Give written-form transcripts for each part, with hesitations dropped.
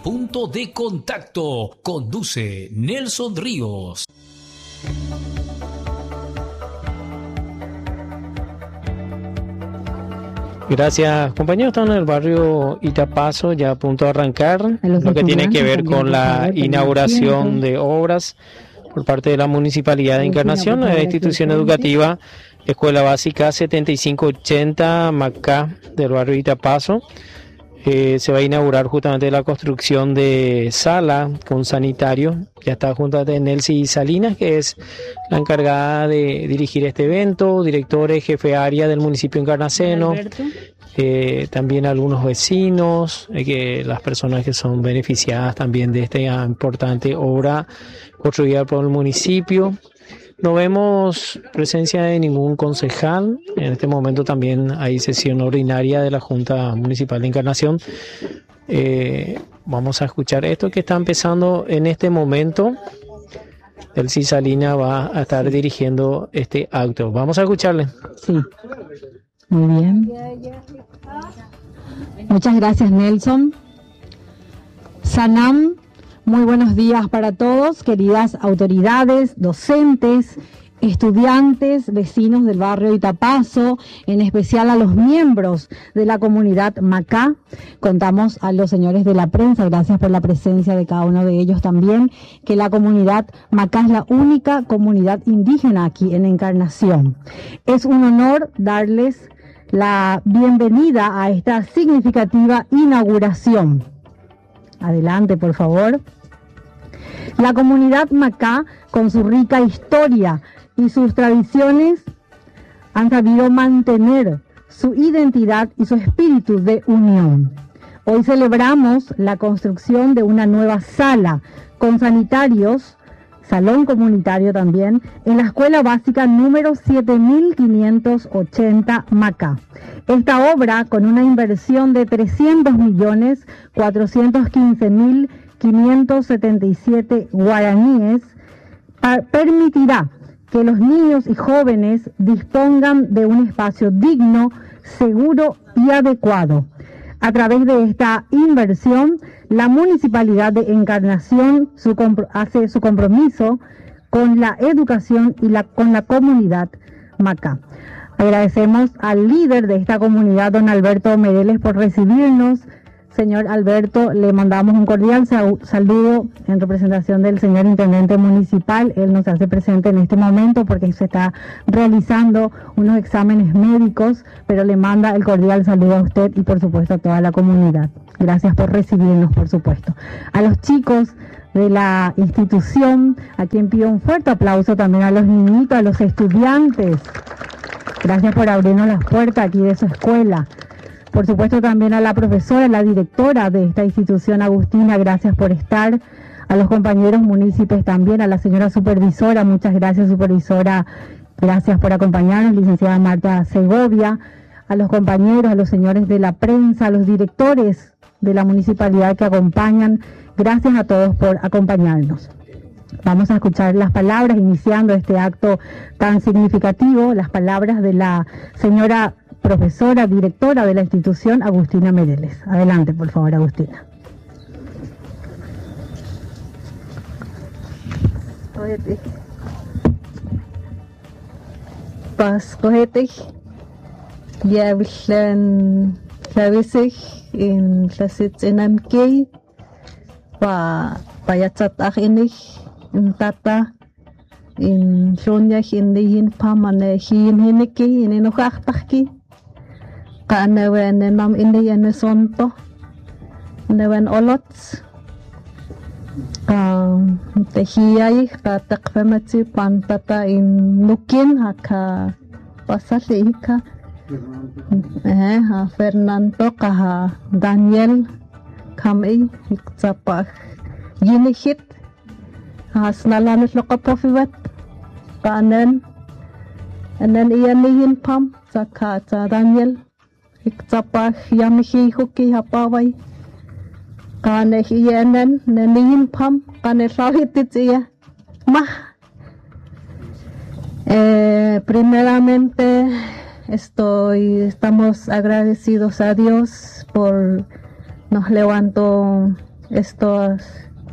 Punto de Contacto. Conduce Nelson Ríos. Gracias, compañeros. Estamos en el barrio Itapazo, ya a punto de arrancar, lo que tiene que ver con la inauguración de obras por parte de la Municipalidad de Encarnación, la institución educativa Escuela Básica 7580 Macá del barrio Itapazo. Se va a inaugurar justamente la construcción de sala con sanitario. Ya está junto de Nelcy Salinas, que es la encargada de dirigir este evento, directores, jefe área del municipio encarnaceno, también algunos vecinos, las personas que son beneficiadas también de esta importante obra construida por el municipio. No vemos presencia de ningún concejal. En este momento también hay sesión ordinaria de la Junta Municipal de Encarnación. Vamos a escuchar esto que está empezando en este momento. El Cisalina va a estar dirigiendo este acto. Vamos a escucharle. Sí. Muy bien. Muchas gracias, Nelson. Sanam. Muy buenos días para todos, queridas autoridades, docentes, estudiantes, vecinos del barrio Itapazo, en especial a los miembros de la comunidad Macá. Contamos a los señores de la prensa, gracias por la presencia de cada uno de ellos también, que la comunidad Macá es la única comunidad indígena aquí en Encarnación. Es un honor darles la bienvenida a esta significativa inauguración. Adelante, por favor. La comunidad Macá, con su rica historia y sus tradiciones, han sabido mantener su identidad y su espíritu de unión. Hoy celebramos la construcción de una nueva sala con sanitarios, salón comunitario también, en la escuela básica número 7580 Macá. Esta obra, con una inversión de 300.415.577 guaraníes, permitirá que los niños y jóvenes dispongan de un espacio digno, seguro y adecuado. A través de esta inversión, la Municipalidad de Encarnación hace su compromiso con la educación y con la comunidad Macá. Agradecemos al líder de esta comunidad, don Alberto Medeles, por recibirnos. Señor Alberto, le mandamos un cordial saludo en representación del señor Intendente Municipal. Él nos hace presente en este momento porque se está realizando unos exámenes médicos, pero le manda el cordial saludo a usted y por supuesto a toda la comunidad. Gracias por recibirnos, por supuesto. A los chicos de la institución, a quien pido un fuerte aplauso, también a los niñitos, a los estudiantes. Gracias por abrirnos las puertas aquí de su escuela. Por supuesto también a la profesora, la directora de esta institución, Agustina, gracias por estar. A los compañeros municipios también, a la señora supervisora, muchas gracias supervisora, gracias por acompañarnos, licenciada Marta Segovia. A los compañeros, a los señores de la prensa, a los directores de la municipalidad que acompañan, gracias a todos por acompañarnos. Vamos a escuchar las palabras, iniciando este acto tan significativo, las palabras de la señora profesora, directora de la institución, Agustina Medeles. Adelante, por favor, Agustina. Pascohetig, Yablan Labisig, in Lasitz in Amkei, Payatzat Inig, in Tata, in Shonyach in the Yin Pamane, he in Hiniki, in Inochachtaki, Kanewen and Nam in the Yanesonto, Newen Olots. Tehiyay katakfemati pantata in Nukin haka pasali hika Fernando kaha Daniel kami hiktsapa yinihit snalanit lokapofiwet kanen and then iyanihin pam saka Daniel hiktsapa yamihi huki hapaway Kane hienen nenihin pam kane rahitia ma primeramente estamos agradecidos a Dios por nos levantó estos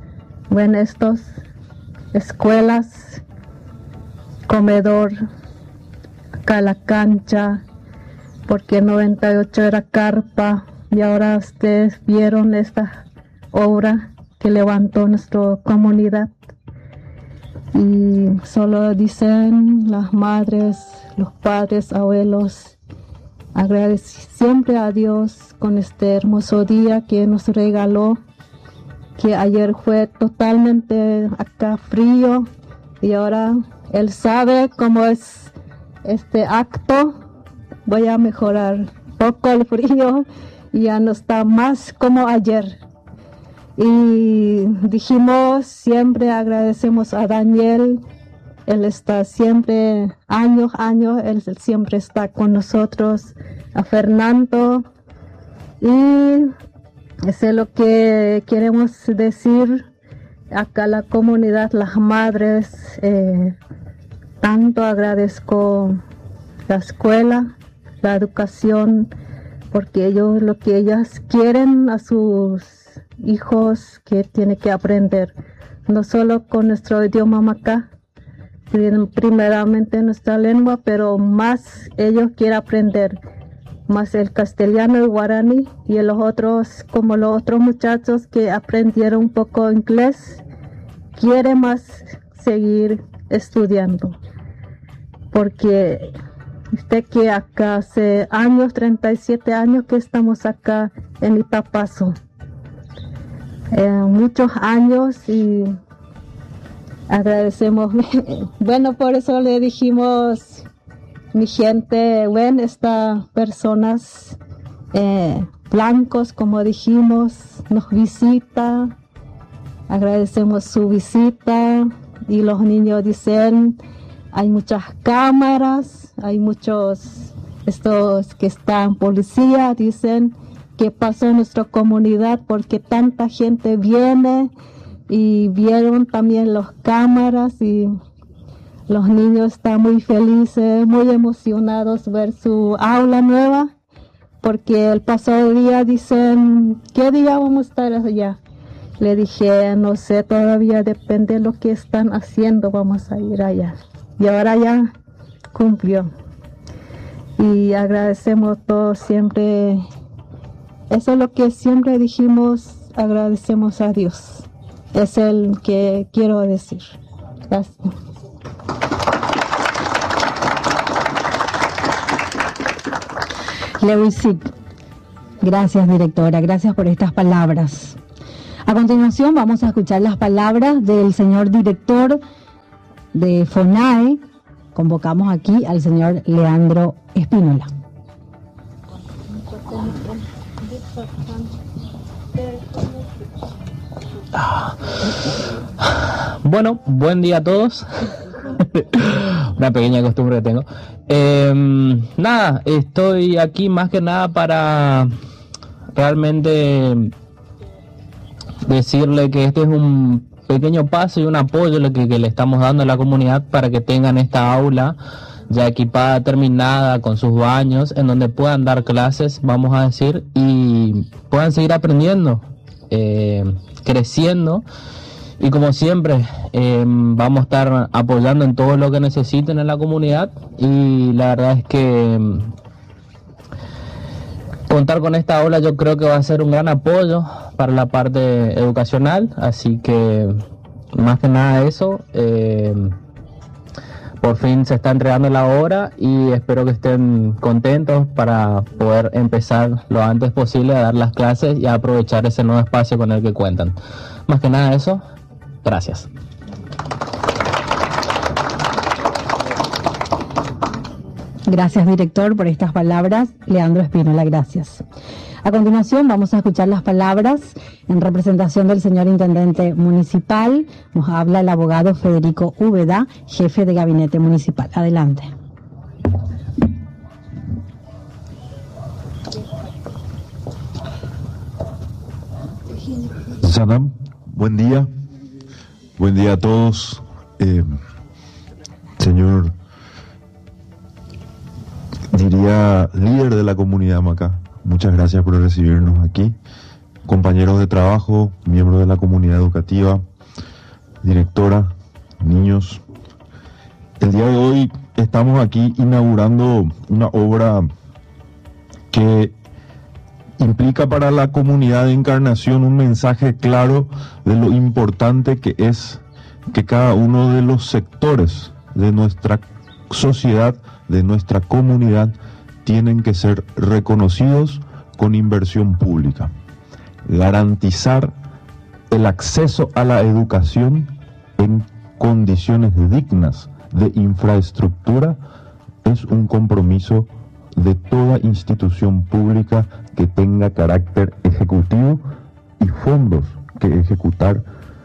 escuelas, comedor, acá la cancha, porque 98 era carpa y ahora ustedes vieron esta obra que levantó nuestra comunidad. Y solo dicen las madres, los padres, abuelos, agradecer siempre a Dios con este hermoso día que nos regaló, que ayer fue totalmente acá frío y ahora Él sabe cómo es este acto. Voy a mejorar poco el frío y ya no está más como ayer. Y dijimos, siempre agradecemos a Daniel, él está siempre, años, él siempre está con nosotros, a Fernando, y eso es lo que queremos decir acá la comunidad, las madres, tanto agradezco la escuela, la educación, porque ellos lo que ellas quieren a sus hijos que tienen que aprender, no solo con nuestro idioma macá, primeramente nuestra lengua, pero más ellos quieren aprender más el castellano, el guaraní y los otros, como los otros muchachos que aprendieron un poco inglés, quieren más seguir estudiando, porque usted que acá hace años, 37 años que estamos acá en Itapazo, muchos años, y agradecemos. Bueno, por eso le dijimos, mi gente, bueno, estas personas blancos, como dijimos, nos visita, agradecemos su visita, y los niños dicen, hay muchas cámaras, hay muchos, estos que están policía, dicen, ¿qué pasó en nuestra comunidad? Porque tanta gente viene y vieron también las cámaras, y los niños están muy felices, muy emocionados ver su aula nueva, porque el pasado día dicen, ¿qué día vamos a estar allá? Le dije, no sé, todavía depende de lo que están haciendo, vamos a ir allá. Y ahora ya cumplió. Y agradecemos todos siempre. Eso es lo que siempre dijimos, agradecemos a Dios. Es el que quiero decir. Gracias. Lewisic, gracias directora, gracias por estas palabras. A continuación vamos a escuchar las palabras del señor director de FONAE. Convocamos aquí al señor Leandro Espínola. Bueno, buen día a todos. Una pequeña costumbre que tengo. Nada, estoy aquí más que nada para realmente decirle que este es un pequeño paso y un apoyo que le estamos dando a la comunidad para que tengan esta aula ya equipada, terminada, con sus baños, en donde puedan dar clases, vamos a decir, y puedan seguir aprendiendo, creciendo. Y como siempre, vamos a estar apoyando en todo lo que necesiten en la comunidad, y la verdad es que contar con esta aula yo creo que va a ser un gran apoyo para la parte educacional, así que más que nada eso, por fin se está entregando la obra y espero que estén contentos para poder empezar lo antes posible a dar las clases y a aprovechar ese nuevo espacio con el que cuentan. Más que nada eso, gracias. Gracias, director, por estas palabras. Leandro Espínola, gracias. A continuación vamos a escuchar las palabras en representación del señor intendente municipal. Nos habla el abogado Federico Úbeda, jefe de gabinete municipal. Adelante. Sanam, buen día. Buen día a todos. Señor, diría líder de la comunidad Macá, muchas gracias por recibirnos aquí. compañeros de trabajo, miembros de la comunidad educativa, directora, niños. El día de hoy estamos aquí inaugurando una obra que implica para la comunidad de Encarnación un mensaje claro de lo importante que es que cada uno de los sectores de nuestra sociedad, de nuestra comunidad, tienen que ser reconocidos con inversión pública. Garantizar el acceso a la educación en condiciones dignas de infraestructura es un compromiso de toda institución pública que tenga carácter ejecutivo y fondos que ejecutar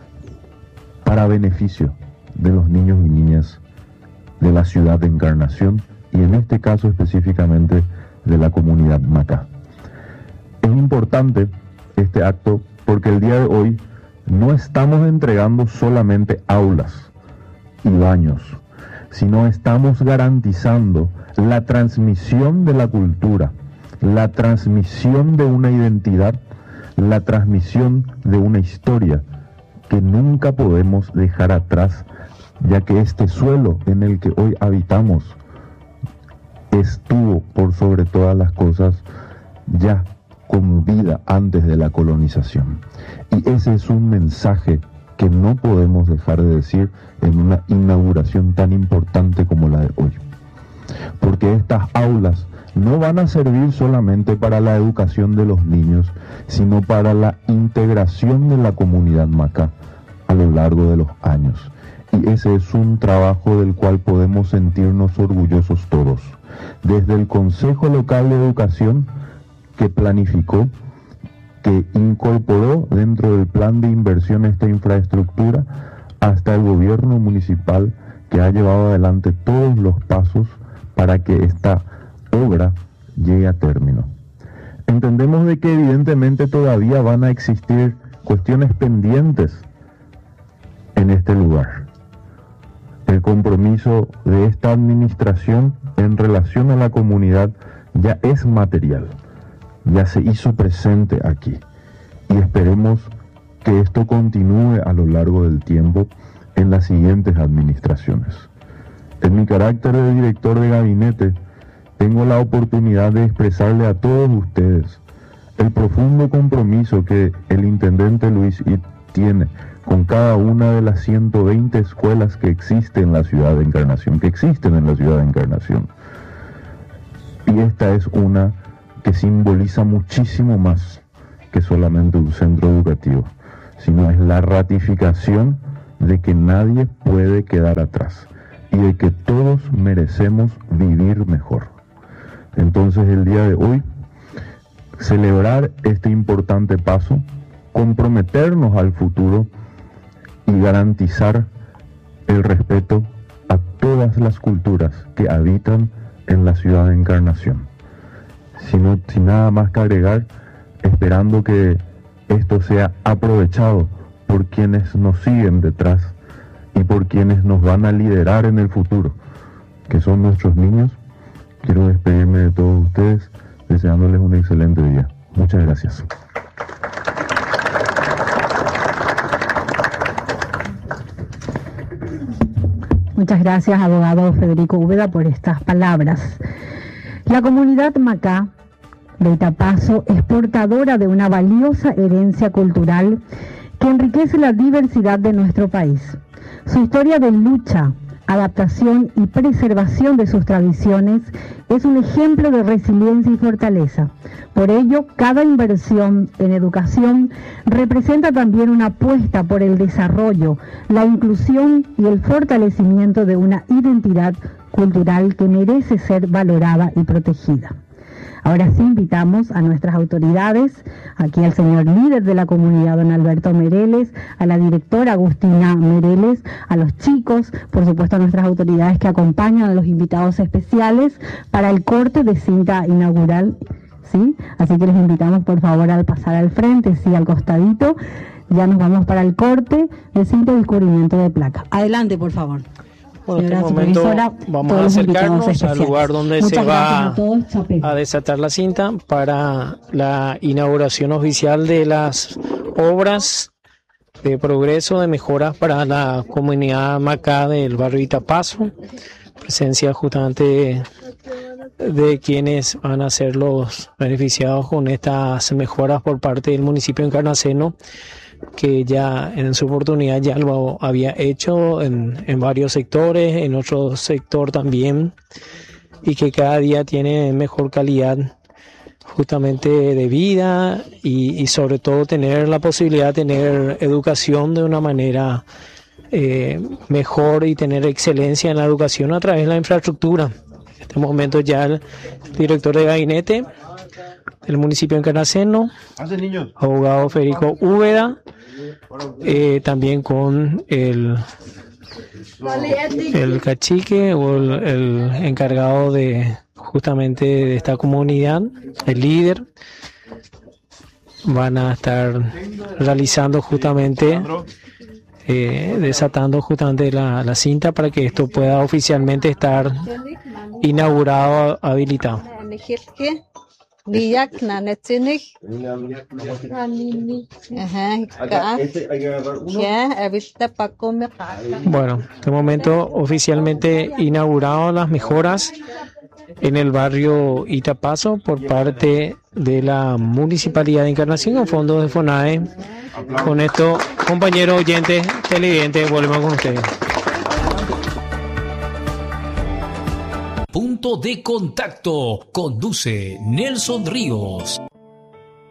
para beneficio de los niños y niñas de la ciudad de Encarnación y en este caso específicamente de la comunidad Macá. Es importante este acto porque el día de hoy no estamos entregando solamente aulas y baños, sino estamos garantizando la transmisión de la cultura, la transmisión de una identidad, la transmisión de una historia que nunca podemos dejar atrás, ya que este suelo en el que hoy habitamos estuvo por sobre todas las cosas ya con vida antes de la colonización. Y ese es un mensaje que no podemos dejar de decir en una inauguración tan importante como la de hoy. Porque estas aulas no van a servir solamente para la educación de los niños, sino para la integración de la comunidad Macá a lo largo de los años. Y ese es un trabajo del cual podemos sentirnos orgullosos todos. Desde el Consejo Local de Educación, que planificó, que incorporó dentro del plan de inversión esta infraestructura, hasta el gobierno municipal, que ha llevado adelante todos los pasos para que esta obra llegue a término. Entendemos de que evidentemente todavía van a existir cuestiones pendientes en este lugar. El compromiso de esta administración en relación a la comunidad ya es material, ya se hizo presente aquí y esperemos que esto continúe a lo largo del tiempo en las siguientes administraciones. En mi carácter de director de gabinete, tengo la oportunidad de expresarle a todos ustedes el profundo compromiso que el intendente Luis Id tiene con cada una de las 120 escuelas que existen en la ciudad de Encarnación, Y esta es una que simboliza muchísimo más que solamente un centro educativo, sino es la ratificación de que nadie puede quedar atrás y de que todos merecemos vivir mejor. Entonces el día de hoy, celebrar este importante paso, comprometernos al futuro y garantizar el respeto a todas las culturas que habitan en la ciudad de Encarnación. Sin nada más que agregar, esperando que esto sea aprovechado por quienes nos siguen detrás y por quienes nos van a liderar en el futuro, que son nuestros niños. Quiero despedirme de todos ustedes, deseándoles un excelente día. Muchas gracias. Muchas gracias, abogado Federico Úbeda, por estas palabras. La comunidad Macá de Itapazo es portadora de una valiosa herencia cultural que enriquece la diversidad de nuestro país. Su historia de lucha, adaptación y preservación de sus tradiciones es un ejemplo de resiliencia y fortaleza. Por ello, cada inversión en educación representa también una apuesta por el desarrollo, la inclusión y el fortalecimiento de una identidad cultural que merece ser valorada y protegida. Ahora sí invitamos a nuestras autoridades, aquí al señor líder de la comunidad, don Alberto Mereles, a la directora Agustina Mereles, a los chicos, por supuesto a nuestras autoridades que acompañan a los invitados especiales para el corte de cinta inaugural, ¿sí? Así que les invitamos por favor al pasar al frente, sí, al costadito. Ya nos vamos para el corte de cinta y descubrimiento de placa. Adelante, por favor. Bueno, en este momento vamos a acercarnos al lugar donde se va a desatar la cinta para la inauguración oficial de las obras de progreso, de mejoras para la comunidad Macá del barrio Itapazo. Presencia justamente de quienes van a ser los beneficiados con estas mejoras por parte del municipio de Encarnaceno, que ya en su oportunidad ya lo había hecho en varios sectores, en otro sector también, y que cada día tiene mejor calidad justamente de vida y sobre todo tener la posibilidad de tener educación de una manera mejor y tener excelencia en la educación a través de la infraestructura. En este momento ya el director de gabinete del municipio de Encarnaceno, abogado Federico Úbeda, también con el cacique o el encargado de justamente de esta comunidad, el líder, van a estar realizando justamente desatando justamente la cinta para que esto pueda oficialmente estar inaugurado, habilitado. Bueno, en este momento oficialmente inaugurado las mejoras en el barrio Itapazo por parte de la Municipalidad de Encarnación con fondos de FONAE. Con esto, compañeros oyentes, televidentes, volvemos con ustedes. Punto de contacto. Conduce Nelson Ríos.